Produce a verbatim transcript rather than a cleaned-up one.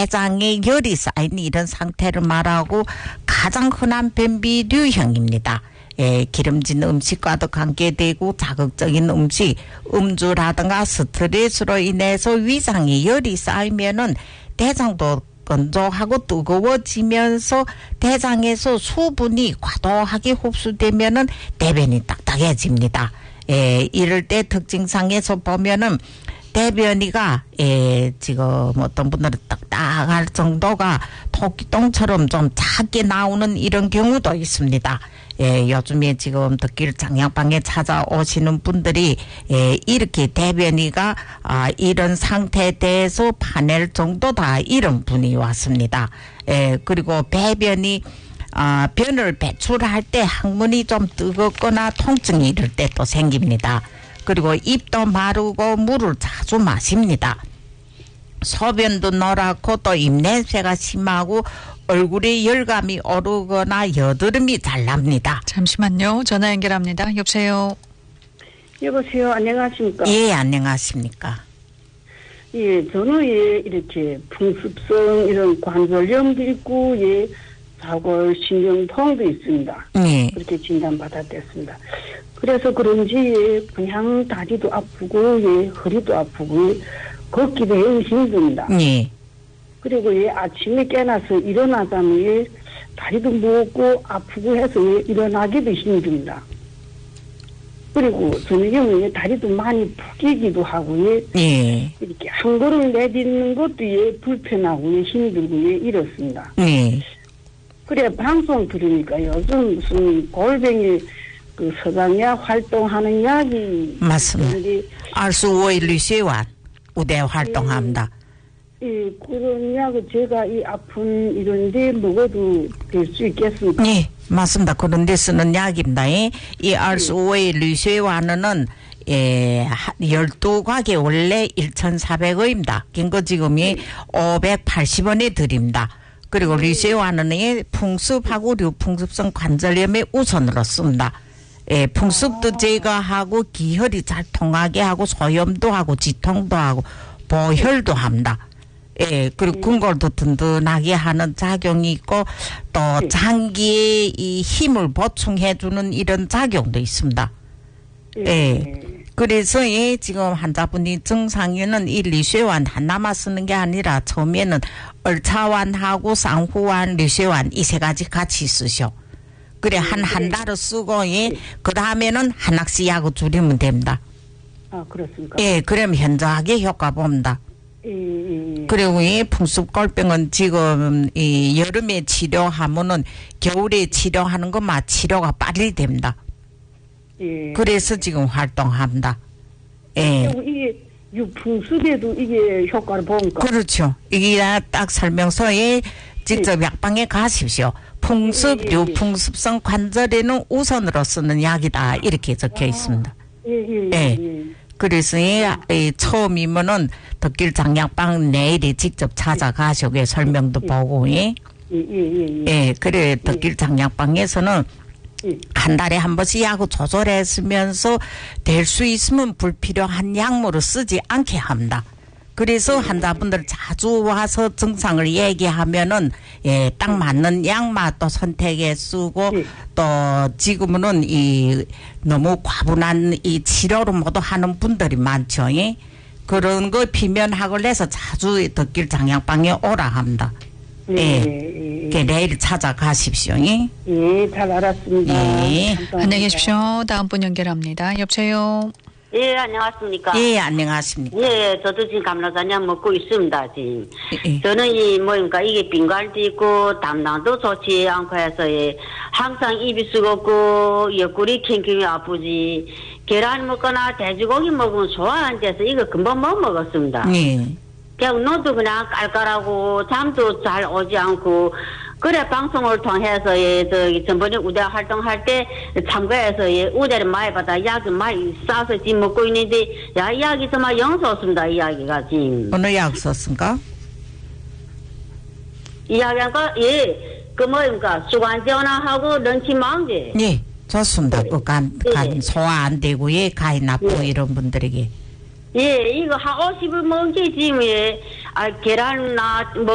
대장에 열이 쌓인 이런 상태를 말하고 가장 흔한 변비 유형입니다. 예, 기름진 음식과도 관계되고 자극적인 음식, 음주라든가 스트레스로 인해서 위장에 열이 쌓이면은 대장도 건조하고 뜨거워지면서 대장에서 수분이 과도하게 흡수되면은 대변이 딱딱해집니다. 예, 이럴 때 특징상에서 보면은 대변이가 예, 지금 어떤 분들은 딱딱할 정도가 토끼똥처럼 좀 작게 나오는 이런 경우도 있습니다. 예, 요즘에 지금 듣길 장양방에 찾아오시는 분들이 예, 이렇게 대변이가 아, 이런 상태에 대해서 파낼 정도다 이런 분이 왔습니다. 예, 그리고 배변이 아, 변을 배출할 때 항문이 좀 뜨겁거나 통증이 이럴 때 또 생깁니다. 그리고 입도 마르고 물을 자주 마십니다. 소변도 노랗고 또 입냄새가 심하고 얼굴에 열감이 오르거나 여드름이 잘 납니다. 잠시만요. 전화 연결합니다. 여보세요. 여보세요. 안녕하십니까? 예, 안녕하십니까? 예, 저는 예, 이렇게 풍습성 이런 관절염도 있고, 예, 사골 신경통도 있습니다. 예. 그렇게 진단받았댔습니다. 그래서 그런지 예, 그냥 다리도 아프고, 예, 허리도 아프고, 예, 걷기도 영 힘듭니다. 예. 그리고 예, 아침에 깨나서 일어나자면 예, 다리도 무겁고 아프고 해서 예, 일어나기도 힘듭니다. 그리고 저녁에 다리도 많이 푸기기도 하고 예, 예. 이렇게 한 걸음 내딛는 것도 예, 불편하고 예, 힘들고 예, 이렇습니다. 예. 그래 방송 들으니까 요즘 무슨 골뱅이 그 서강약 활동하는 약이 맞습니다. 알수오일리시완 우대 활동합니다. 예, 그런 약을 제가 이 아픈 이런데 먹어도 될 수 있겠습니까? 예, 맞습니다. 그런 데 쓰는 약입니다. 이 알수오일리시완은 예, 열두 가게 원래 천사백 원입니다. 긴거 지금이 오백팔십 원에 드립니다. 그리고 리세와는 풍습하고 류풍습성 관절염에 우선으로 씁니다. 예, 풍습도 제거하고 기혈이 잘 통하게 하고 소염도 하고 지통도 하고 보혈도 합니다. 예, 그리고 궁골도 든든하게 하는 작용이 있고 또 장기에 이 힘을 보충해주는 이런 작용도 있습니다. 예. 그래서 예, 지금 환자분이 증상에는 이 리쉐완 하나만 쓰는 게 아니라 처음에는 얼차완하고 쌍후완, 리쉐완 이 세 가지 같이 쓰셔. 그래 한 한 달을 쓰고 예, 그 다음에는 하나씩 약을 줄이면 됩니다. 아 그렇습니까? 예, 그러면 현저하게 효과 봅니다. 예, 예, 예. 그리고 이 풍습골병은 지금 이 여름에 치료하면은 겨울에 치료하는 것만 치료가 빨리 됩니다. 예. 그래서 지금 활동합니다. 예. 이게 유풍습에도 이게 효과를 봅니까? 그렇죠. 이게 딱 설명서에 직접 예. 약방에 가십시오. 풍습, 예, 예, 예. 유풍습성 관절에는 우선으로 쓰는 약이다. 이렇게 적혀 아. 있습니다. 예, 예, 예. 예. 예. 그래서 이, 이 처음이면은 덕길 장약방 내일이 직접 찾아가시고 설명도 예. 보고 예. 예, 예, 예, 예. 예. 그래 덕길 장약방에서는 예. 한 달에 한 번씩 약을 조절했으면서 될 수 있으면 불필요한 약물을 쓰지 않게 합니다. 그래서 환자분들 자주 와서 증상을 얘기하면은 예, 딱 맞는 약만 또 선택해 쓰고 예. 또 지금은 이 너무 과분한 이 치료를 모두 하는 분들이 많죠. 예? 그런 거 비면학을 내서 자주 덕길 장양방에 오라 합니다. 예. 예. 예. 내일 찾아가십시오. 예, 예, 잘 알았습니다. 예. 안녕히 계십시오. 다음 분 연결합니다. 여보세요. 예, 안녕하십니까. 예, 안녕하십니까. 예, 저도 지금 감라산약 먹고 있습니다, 지금. 예. 저는 이, 뭐입니까, 이게 빈관도 있고, 담낭도 좋지 않고 해서, 예, 항상 입이 쓰겁고, 옆구리 캥캥이 아프지, 계란 먹거나 돼지고기 먹으면 좋아하는 데서 이거 금방 못 먹었습니다. 예. 그냥 눈도 그냥 깔깔하고, 잠도 잘 오지 않고, 그래 방송을 통해서 예, 저기 전번에 우대 활동할 때 참가해서 예, 우대를 많이 받아 약을 많이 싸서 지금 먹고 있는데 야 약이 정말 영소없습니다. 이 약이가 지금. 어느 약 썼습니까? 이 약이가 예그 뭐입니까 수관전화하고 런치망제. 예, 좋습니다. 그 간, 간 예. 소화 안 되고 예, 간이 나쁘고 예. 이런 분들에게. 예, 이거 한 오십을 먹은 게 지금 예, 아 계란나 뭐